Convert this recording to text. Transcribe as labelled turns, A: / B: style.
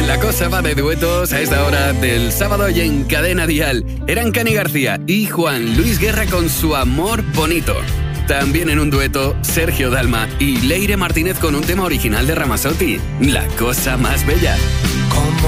A: En La Cosa va de duetos a esta hora del sábado y en Cadena Dial. Eran Cani García y Juan Luis Guerra con Su Amor Bonito. También en un dueto, Sergio Dalma y Leire Martínez con un tema original de Ramazzotti, La Cosa Más Bella.